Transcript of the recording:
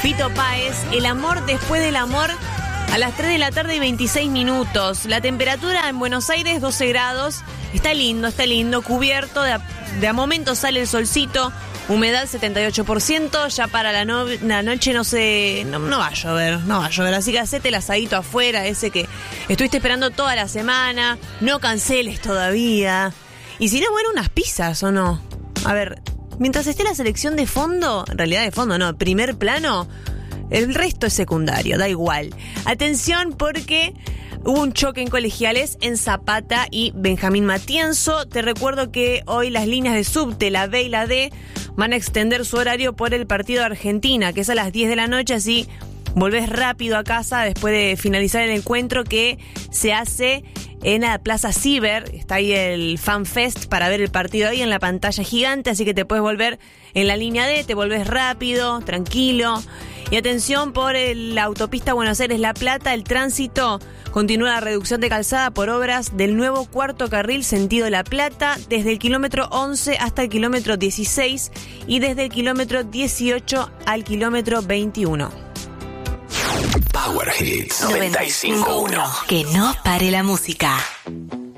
Fito Páez, El amor después del amor, a las 3 de la tarde y 26 minutos. La temperatura en Buenos Aires, 12 grados. Está lindo, cubierto. De a momentos sale el solcito. Humedad 78%. Ya para la noche no va a llover. Así que hacete el asadito afuera, ese que estuviste esperando toda la semana. No canceles todavía. Y si no, bueno, unas pizzas, ¿o no? A ver, mientras esté la selección de fondo, en realidad de fondo no, primer plano, el resto es secundario, da igual. Atención porque hubo un choque en Colegiales en Zapata y Benjamín Matienzo. Te recuerdo que hoy las líneas de subte, la B y la D, van a extender su horario por el partido de Argentina, que es a las 10 de la noche, así volvés rápido a casa después de finalizar el encuentro que se hace en la Plaza Ciber. Está ahí el Fan Fest para ver el partido ahí en la pantalla gigante, así que te puedes volver en la línea D, te volvés rápido, tranquilo. Y atención por la autopista Buenos Aires-La Plata, el tránsito continúa la reducción de calzada por obras del nuevo cuarto carril sentido La Plata, desde el kilómetro 11 hasta el kilómetro 16 y desde el kilómetro 18 al kilómetro 21. Power Hits 95.1. Que no pare la música.